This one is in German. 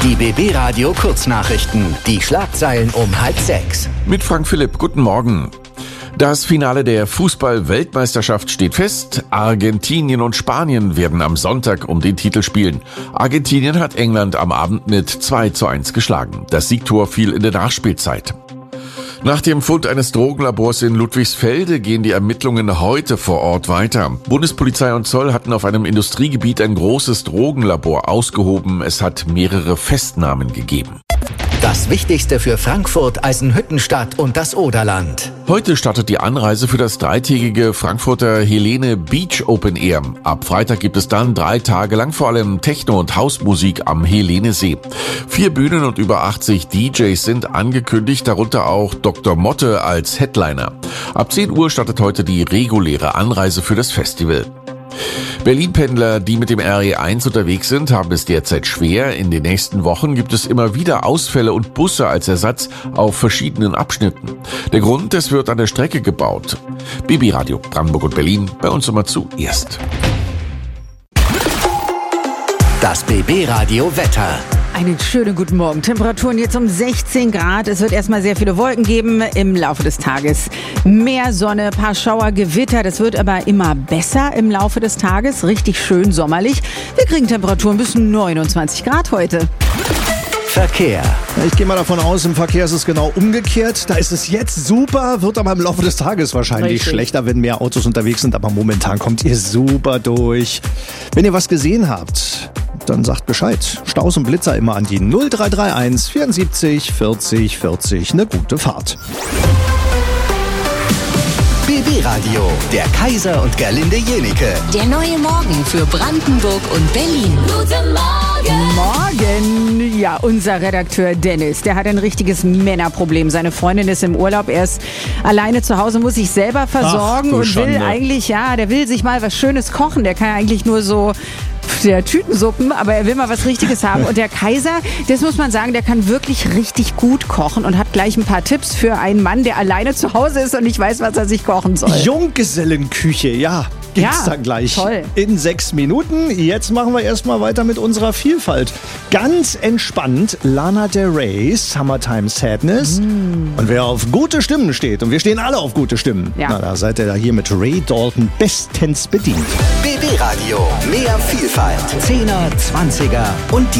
Die BB Radio Kurznachrichten. Die Schlagzeilen um 5:30. Mit Frank Philipp, guten Morgen. Das Finale der Fußball-Weltmeisterschaft steht fest. Argentinien und Spanien werden am Sonntag um den Titel spielen. Argentinien hat England am Abend mit 2:1 geschlagen. Das Siegtor fiel in der Nachspielzeit. Nach dem Fund eines Drogenlabors in Ludwigsfelde gehen die Ermittlungen heute vor Ort weiter. Bundespolizei und Zoll hatten auf einem Industriegebiet ein großes Drogenlabor ausgehoben. Es hat mehrere Festnahmen gegeben. Das Wichtigste für Frankfurt, Eisenhüttenstadt und das Oderland. Heute startet die Anreise für das dreitägige Frankfurter Helene Beach Open Air. Ab Freitag gibt es dann 3 Tage lang vor allem Techno- und Hausmusik am Helenesee. 4 Bühnen und über 80 DJs sind angekündigt, darunter auch Dr. Motte als Headliner. Ab 10 Uhr startet heute die reguläre Anreise für das Festival. Berlin-Pendler, die mit dem RE1 unterwegs sind, haben es derzeit schwer. In den nächsten Wochen gibt es immer wieder Ausfälle und Busse als Ersatz auf verschiedenen Abschnitten. Der Grund, es wird an der Strecke gebaut. BB Radio Brandenburg und Berlin, bei uns immer zuerst. Das BB Radio Wetter. Einen schönen guten Morgen. Temperaturen jetzt um 16 Grad. Es wird erstmal sehr viele Wolken geben im Laufe des Tages. Mehr Sonne, paar Schauer, Gewitter. Das wird aber immer besser im Laufe des Tages. Richtig schön sommerlich. Wir kriegen Temperaturen bis 29 Grad heute. Verkehr. Ich gehe mal davon aus, im Verkehr ist es genau umgekehrt. Da ist es jetzt super, wird aber im Laufe des Tages wahrscheinlich schlechter, wenn mehr Autos unterwegs sind. Aber momentan kommt ihr super durch. Wenn ihr was gesehen habt, dann sagt Bescheid. Staus und Blitzer immer an die 0331 74 40 40. Eine gute Fahrt. BB Radio, der Kaiser und Gerlinde Jenike. Der neue Morgen für Brandenburg und Berlin. Guten Morgen! Morgen! Ja, unser Redakteur Dennis, der hat ein richtiges Männerproblem. Seine Freundin ist im Urlaub, er ist alleine zu Hause, muss sich selber versorgen und will eigentlich, der will sich mal was Schönes kochen. Der kann ja eigentlich nur so der Tütensuppen, aber er will mal was Richtiges haben. Und der Kaiser, das muss man sagen, der kann wirklich richtig gut kochen und hat gleich ein paar Tipps für einen Mann, der alleine zu Hause ist und nicht weiß, was er sich kochen soll. Junggesellenküche, gibt's dann gleich. Toll. In 6 Minuten. Jetzt machen wir erstmal weiter mit unserer Vielfalt. Ganz entspannt, Lana Del Rey, Summertime Sadness. Und wer auf gute Stimmen steht, und wir stehen alle auf gute Stimmen, da seid ihr da hier mit Ray Dalton bestens bedient. BB Radio, mehr Vielfalt. 10er, 20er und die